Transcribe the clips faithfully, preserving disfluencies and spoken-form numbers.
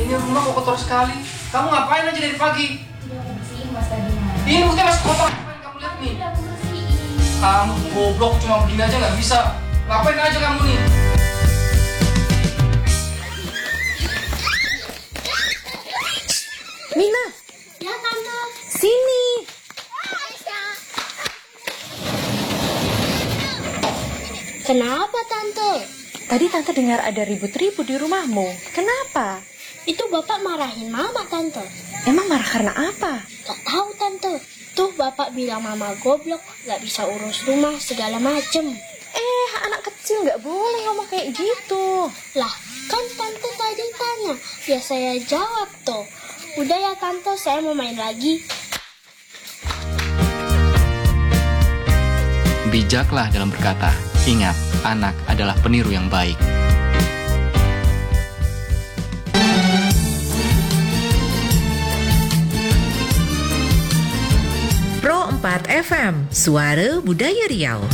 Ini rumah kok kotor sekali. Kamu ngapain aja dari pagi? Udah aku bersihin mas tadi mas. Ini buktinya masih kotor. Ngapain kamu lihat nih? Udah aku bersihin. Kamu goblok cuma begini aja nggak bisa. Ngapain aja kamu nih? Mina, Ya tante. sini. Kenapa tante? Tadi tante dengar ada ribut-ribut di rumahmu. Kenapa? Itu bapak marahin mama tante. Emang marah karena apa? Gak tahu tante. Tuh bapak bilang mama goblok, gak bisa urus rumah segala macem. Eh, anak kecil nggak boleh ngomong kayak gitu. Lah, kan tante tadi tanya. Ya saya jawab tuh. Udah ya tante, saya mau main lagi. Bijaklah dalam berkata. Ingat, anak adalah peniru yang baik. Pro empat F M, Suara Budaya Riau.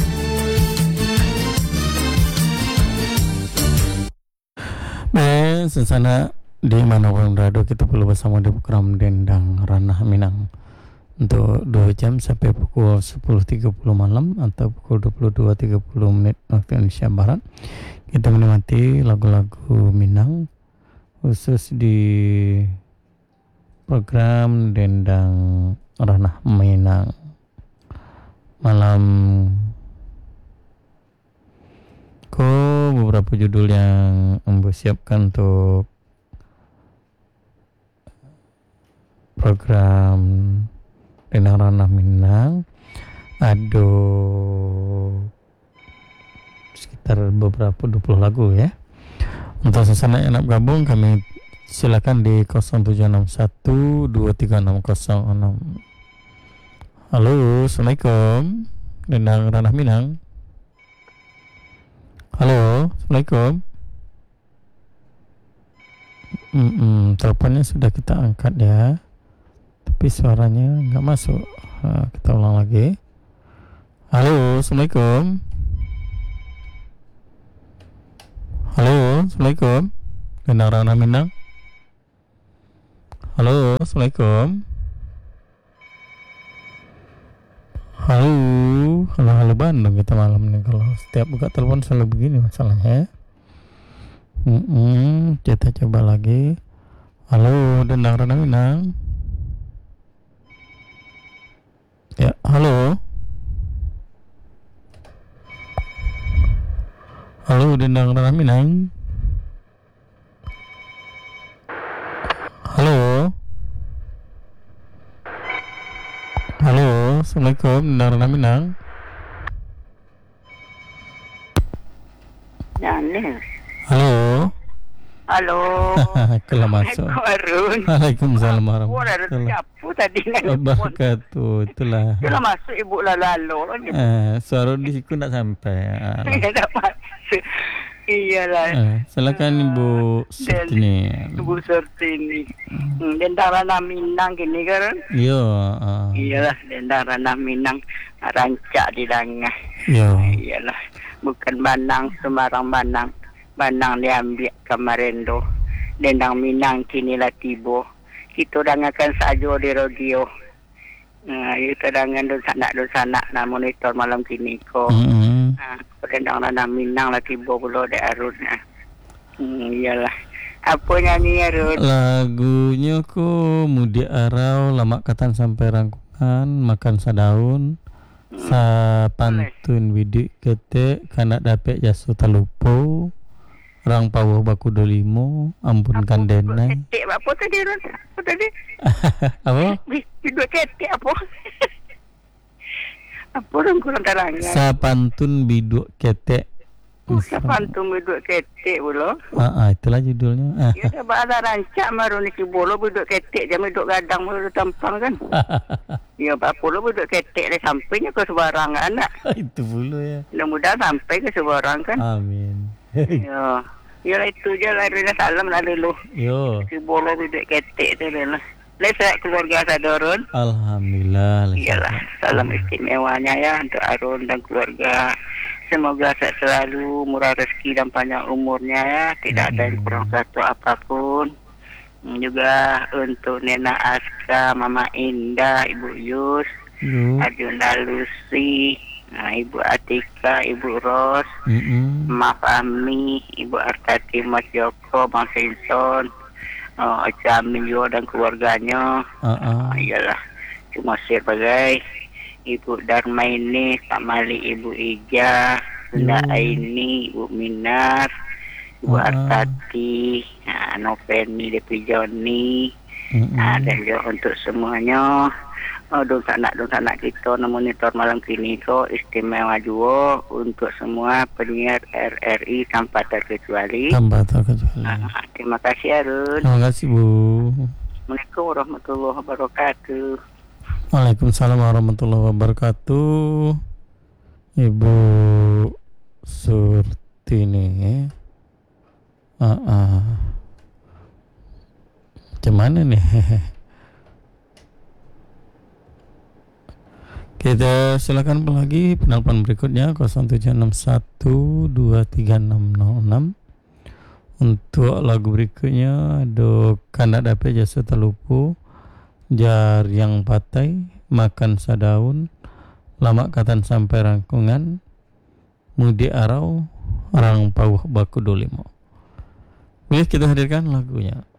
Baik, sesana di mana pun berada, kita perlu bersama di program Dendang Ranah Minang untuk dua jam sampai pukul sepuluh tiga puluh malam atau pukul dua puluh dua tiga puluh menit waktu Indonesia Barat. Kita menikmati lagu-lagu Minang khusus di program Dendang Ranah Minang malam. Ko beberapa judul yang Ambo siapkan untuk program Dendang Ranah Minang. Ada sekitar beberapa dua puluh lagu ya. Untuk sesana yang nak gabung, kami silakan di nol tujuh enam satu dua tiga enam nol enam. Halo, Assalamualaikum. Dendang Ranah Minang. Halo, Assalamualaikum. Mm-mm, teleponnya sudah kita angkat ya, tapi suaranya nggak masuk. Nah, kita ulang lagi. Halo, Assalamualaikum. Halo, Assalamualaikum. Dendang Ranah Minang. Halo, Assalamualaikum. Halo, halo, halo Bandung kita malam ini. Kalau setiap buka telepon selalu begini masalahnya. Mm-mm, kita coba lagi. Halo, Dendang Ranah Minang. Ya, halo. Halo, Dendang Ranah Minang. Halo. Halo, Assalamualaikum, Dendang Ranah Minang. Jangan. Halo. Halo. Kelah masuk. Assalamualaikum. Waalaikumsalam Wah, ada warahmatullahi siapa tadi nak wabarakatuh. Itulah. Itulah masuk ibu lalu. Eh, suara di situ tak sampai. Ah, Tak masuk. Iyalah. eh, silakan Ibu Surtini. Ibu Surtini. Hmm, Dendang Ranah Minang gini kan? Yo, ah. Iyalah, Dendang Ranah Minang rancak di langah. Yo. Iyalah, bukan Banang sembarang Banang. Banang diambil Kamarendo. Dendang Minang kinilah tibo. Kita dengarkan saja di radio. Nah, kita dengar dosa-dosa na monitor malam kini ko. Mm-hmm. Ah, Dendang Ranah Minang lah tibo pula di Arun. Hmm, iyalah. Apa nyanyi Arun? Lagunya ko Mudi Arau Lamak Katan sampai rangkuman makan sadaun. Hmm. Sa pantun widik ketek kanak dapet jasu talupo. Orang pawo baku dolimo ampunkan denai. Ketik apa tadi Arun? Apa tadi? Apa? Biduk ketik apa? Apa orang kurang terangnya? Sa pantun biduk ketek. Oh, sa pantun biduk ketek pula. Ah, ah, itulah judulnya. Ah. Ya dah ada rancak maru ni kibolo biduk ketek dia biduk gadang maru tampang kan. Ya apa lo biduk ketek le sampainya ke sebarang anak. Itu dulu ya. Mudah-mudahan sampai ke sebarang kan. Amin. Ya. Ya itu je lah Rina salam lah dulu. Yo. Kibolo biduk ketek tu lah. Lepas keluarga Sadorun. Alhamdulillah. Iyalah, salam istimewanya ya untuk Arun dan keluarga. Semoga sehat selalu, murah rezeki dan panjang umurnya ya. Tidak ada yang kurang satu apapun. Juga untuk Nena Aska, Mama Indah, Ibu Yus, Yuk. Aduna Lucy, nah, Ibu Atika, Ibu Ros, Mm-mm. Ma Fahmi, Ibu Artati, Mas Joko, Bang Sinson, uh, Ocha Amin juga dan keluarganya. Uh-uh. Uh, iyalah, cuma sebagai Ibu Darmaini, Kak Mali, Ibu Ija, Bunda Yo. Aini, Ibu Minar, Ibu Uh-uh. Artati, nah, Noveni, Depi Joni, Mm-mm. nah, dan juga untuk semuanya. Oh, dong anak dong anak kita na monitor malam kini ko istimewa juga untuk semua penyiar R R I tanpa terkecuali. Tanpa terkecuali. Ah, terima kasih Arun. Terima kasih Bu. Assalamualaikum warahmatullahi wabarakatuh. Waalaikumsalam warahmatullahi wabarakatuh. Ibu Surtini. Ah, ah. Macam mana nih? Kita silakan lagi penelpon berikutnya nol tujuh enam satu dua tiga enam nol enam. Untuk lagu berikutnya ada Kandak Dape Jasa Telupu, Jar Yang Patai, Makan Sadaun, Lama Katan Sampai Rangkungan, Mudi Arau, Orang Pauh Baku Dolimo. Boleh kita hadirkan lagunya.